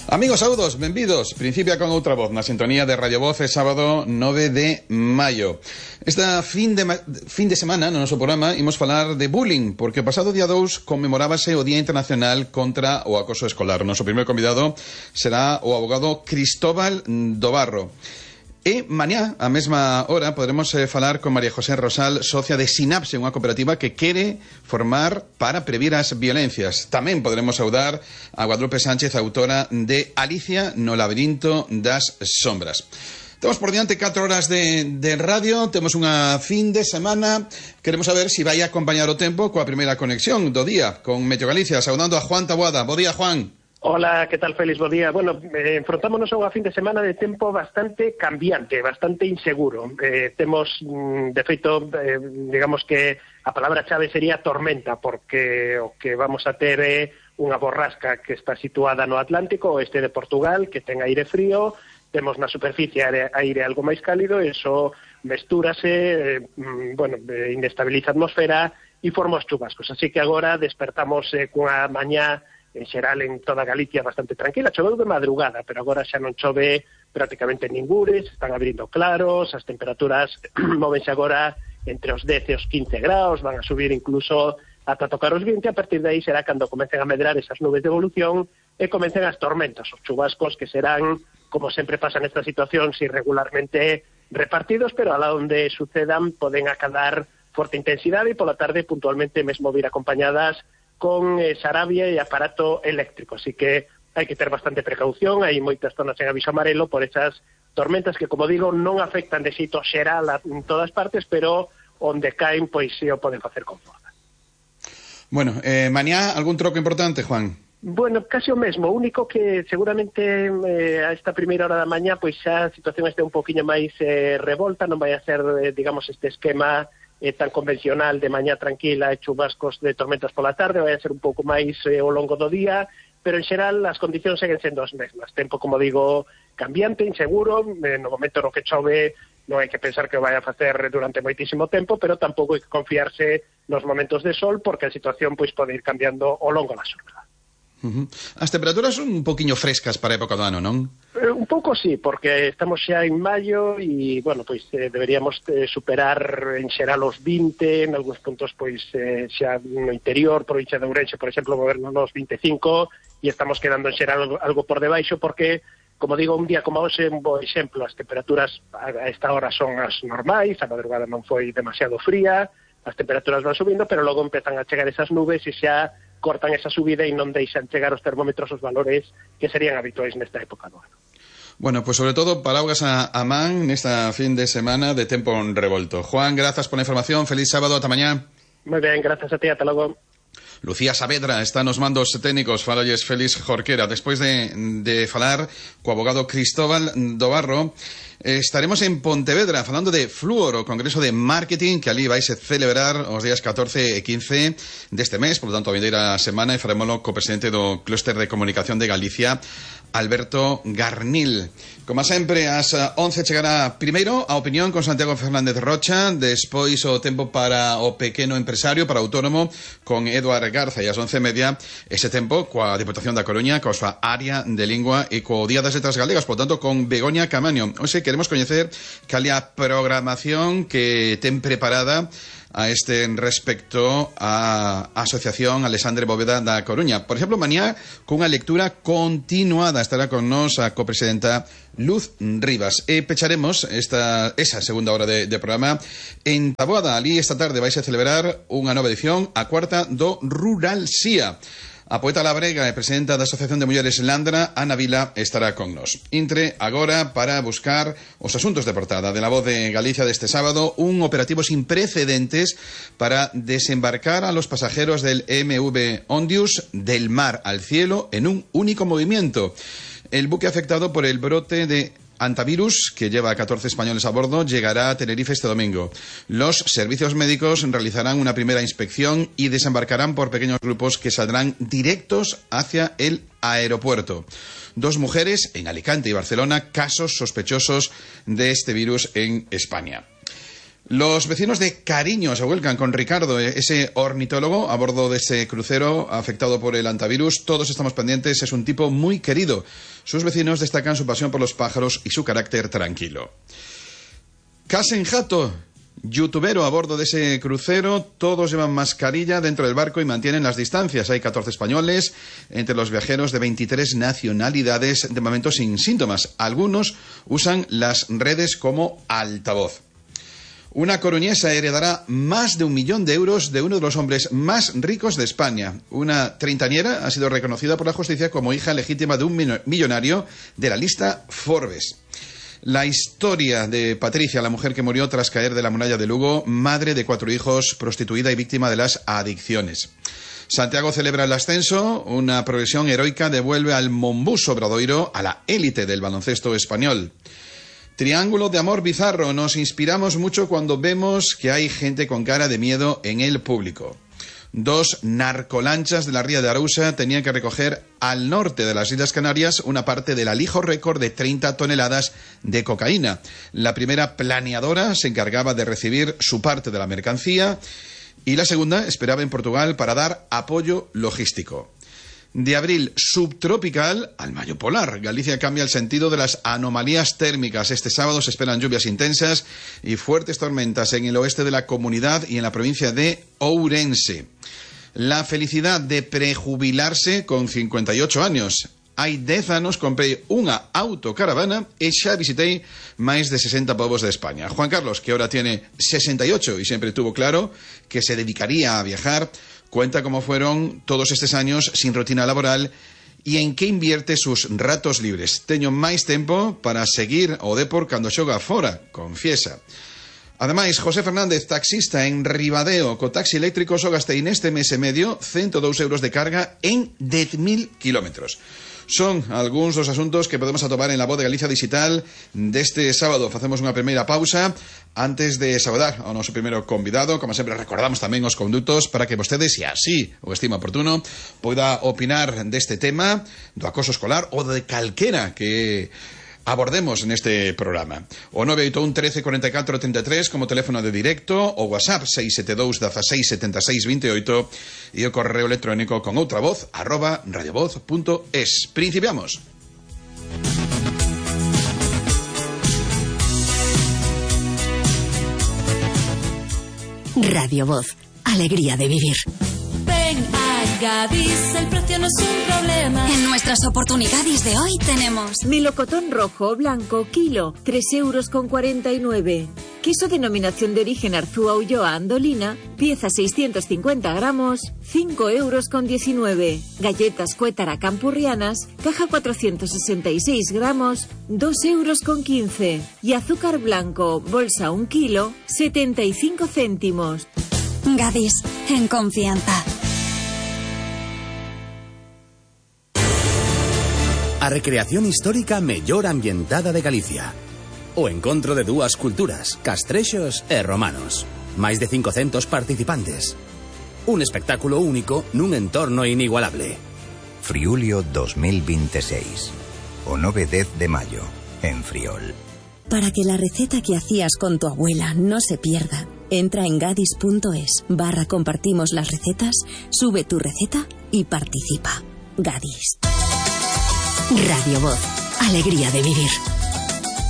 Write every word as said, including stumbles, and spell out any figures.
Amigos, saúdos, benvidos. Principia con outra voz na sintonía de Radio Voz, é sábado nove de maio. Esta fin de, fin de semana no noso programa imos falar de bullying, porque o pasado día dous conmemorábase o Día Internacional contra o Acoso Escolar. O noso primeiro convidado será o abogado Cristóbal Dobarro. E mañá, á mesma hora, poderemos eh, falar con María José Rosal, socia de Sinapse, unha cooperativa que quere formar para previr as violencias. Tamén poderemos saudar a Guadalupe Sánchez, autora de Alicia no labirinto das sombras. Temos por diante catro horas de, de radio, temos unha fin de semana. Queremos saber se vai acompañar o tempo coa primeira conexión do día con Meteo Galicia, saudando a Juan Taboada. Bo día, Juan. Hola, que tal, Félix? Bo día. Bueno, eh, enfrontámonos a unha fin de semana de tempo bastante cambiante, bastante inseguro. Eh, temos, de feito, eh, digamos que a palabra chave sería tormenta, porque o que vamos a ter é unha borrasca que está situada no Atlántico, oeste de Portugal, que ten aire frío, temos na superficie aire, aire algo máis cálido, e iso mestúrase, eh, bueno, eh, inestabiliza a atmosfera e forma os chubascos. Así que agora despertamos eh, cunha mañá en xeral en toda Galicia bastante tranquila. Choveu de madrugada, pero agora xa non chove prácticamente ningures, están abrindo claros, as temperaturas móvense agora entre os dez e os quince graus, van a subir incluso ata tocar os vinte, a partir de aí será cando comecen a medrar esas nubes de evolución e comecen as tormentas, os chubascos que serán, como sempre pasa nestas situacións, irregularmente repartidos, pero alá onde sucedan poden acadar forte intensidade e pola tarde puntualmente mesmo vir acompañadas con eh, sarabia e aparato eléctrico, así que hai que ter bastante precaución. Hai moitas zonas en aviso amarelo por esas tormentas que, como digo, non afectan de xeito xeral en todas partes, pero onde caen, pois se o poden facer con forza. Bueno, eh, mañá algún troco importante, Juan? Bueno, casi o mesmo, único que seguramente eh, a esta primeira hora da mañá pois xa a situación este un poquinho máis eh, revolta, non vai a ser, eh, digamos, este esquema Eh, tan convencional de mañá tranquila e chubascos de tormentas pola tarde, vai a ser un pouco máis eh, ao longo do día, pero en xeral as condicións seguen sendo as mesmas. Tempo, como digo, cambiante, inseguro, eh, no momento no que chove non hai que pensar que o vai a facer durante moitísimo tempo, pero tampouco hai que confiarse nos momentos de sol, porque a situación pois pode ir cambiando ao longo da xornada. Uh-huh. As temperaturas son un poquinho frescas para a época do ano, non? Eh, un pouco sí, porque estamos xa en maio e, bueno, pois eh, deberíamos eh, superar en xeral os vinte, en algúns puntos pois eh, xa no interior, provincia de Ourense, por exemplo, movernos nos vinte e cinco, e estamos quedando en xeral algo, algo por debaixo, porque, como digo, un día como hoxe, un bo exemplo, as temperaturas a esta hora son as normais, a madrugada non foi demasiado fría, as temperaturas van subindo, pero logo empezan a chegar esas nubes e xa cortan esa subida e non deixan chegar os termómetros os valores que serían habituais nesta época do ano. Bueno, pues sobre todo palabras a, a man nesta fin de semana de tempo revolto. Juan, grazas pola información, feliz sábado, ata mañá. Moi ben, grazas a ti, ata logo. Lucía Saavedra está nos mandos técnicos, falalles Félix Jorquera. Despois de, de falar co abogado Cristóbal Dobarro, eh, estaremos en Pontevedra falando de Fluor, o Congreso de Marketing, que ali vais a celebrar os días catorce e quince deste mes, por lo tanto a vindeira semana, e farémolo co presidente do Clúster de Comunicación de Galicia, Alberto Garnil. Como sempre, ás once chegará primeiro a opinión con Santiago Fernández Rocha, despois o tempo para o pequeno empresario, para o autónomo, con Eduard Garza, e ás once e media ese tempo coa Diputación da Coruña, coa súa área de lingua e co Día das Letras Galegas, por tanto con Begoña Camaño. Hoxe queremos coñecer cal é a programación que ten preparada a este respecto a Asociación Alexandre Bóveda da Coruña. Por exemplo, mañá, cunha lectura continuada, estará con nos a copresidenta Luz Rivas. E pecharemos esta, esa segunda hora de, de programa en Taboada. Ali esta tarde vais a celebrar unha nova edición, a cuarta do Rural Xía. A poeta labrega e presidenta da Asociación de Mulleres Landra, Ana Vila, estará con nos. Intre agora para buscar os asuntos de portada de La Voz de Galicia deste sábado, un operativo sin precedentes para desembarcar a los pasajeros del M V Ondius del mar al cielo en un único movimiento. El buque afectado por el brote de Antivirus, que lleva a catorce españoles a bordo, llegará a Tenerife este domingo. Los servicios médicos realizarán una primera inspección y desembarcarán por pequeños grupos que saldrán directos hacia el aeropuerto. Dos mujeres en Alicante y Barcelona, casos sospechosos de este virus en España. Los vecinos de Cariño se vuelcan con Ricardo, ese ornitólogo, a bordo de ese crucero afectado por el hantavirus. Todos estamos pendientes, es un tipo muy querido. Sus vecinos destacan su pasión por los pájaros y su carácter tranquilo. Kasen Hato, youtubero a bordo de ese crucero. Todos llevan mascarilla dentro del barco y mantienen las distancias. Hay catorce españoles entre los viajeros de veintitrés nacionalidades, de momento sin síntomas. Algunos usan las redes como altavoz. Una coruñesa heredará más de un millón de euros de uno de los hombres más ricos de España. Una treintañera ha sido reconocida por la justicia como hija legítima de un millonario de la lista Forbes. La historia de Patricia, la mujer que murió tras caer de la muralla de Lugo, madre de cuatro hijos, prostituida y víctima de las adicciones. Santiago celebra el ascenso, una progresión heroica devuelve al Monbus Obradoiro a la élite del baloncesto español. Triángulo de amor bizarro. Nos inspiramos mucho cuando vemos que hay gente con cara de miedo en el público. Dos narcolanchas de la ría de Arousa tenían que recoger al norte de las Islas Canarias una parte del alijo récord de treinta toneladas de cocaína. La primera planeadora se encargaba de recibir su parte de la mercancía y la segunda esperaba en Portugal para dar apoyo logístico. De abril subtropical al mayo polar. Galicia cambia el sentido de las anomalías térmicas. Este sábado se esperan lluvias intensas y fuertes tormentas en el oeste de la comunidad y en la provincia de Ourense. La felicidad de prejubilarse con cincuenta y ocho años. Hai dez anos comprei unha autocaravana e xa visitei máis de sesenta povos de España. Juan Carlos, que ahora tiene sesenta y ocho y siempre tuvo claro que se dedicaría a viajar, cuenta cómo fueron todos estes años sin rutina laboral e en que invierte sus ratos libres. Teño máis tempo para seguir o depor cando xoga fora, confiesa. Ademais, José Fernández, taxista en Ribadeo, co taxi eléctrico só gastei neste mes e medio ciento dous euros de carga en dez mil kilómetros. Son algúns dos asuntos que podemos atopar en la Voz de Galicia Digital deste sábado. Facemos unha primeira pausa antes de saudar ao noso primeiro convidado. Como sempre, recordamos tamén os condutos para que vostedes, se así o estima oportuno, poida opinar deste tema do acoso escolar ou de calquera que abordemos neste programa. O nove oito un, trece, cuarenta y cuatro, treinta y tres como teléfono de directo, o WhatsApp seis sete dous, dieciséis, setenta y seis, veintiocho e o correo electrónico con outra voz arroba radiovoz punto es. Principiamos. Radio Voz, alegría de vivir. Ven a Gadis, el precio no es un problema. En nuestras oportunidades de hoy tenemos melocotón rojo o blanco, kilo, tres euros con cuarenta y nueve. Queso denominación de origen Arzúa Ulloa Andolina, pieza seiscientos cincuenta gramos, cinco euros con diecinueve. Galletas Cuétara Campurrianas, caja cuatrocientos sesenta y seis gramos, dos euros con quince. Y azúcar blanco, bolsa un kilo, setenta y cinco céntimos. Gadis, en confianza. A recreación histórica mellor ambientada de Galicia. O encontro de dúas culturas, castrexos e romanos. Máis de cincocentos participantes. Un espectáculo único nun entorno inigualable. Friulio dos mil veintiséis. O nove e dez de mayo, en Friol. Para que la receta que hacías con tu abuela no se pierda, entra en gadis punto es barra compartimos las recetas, sube tu receta y participa. Gadis. Radio Voz, alegría de vivir.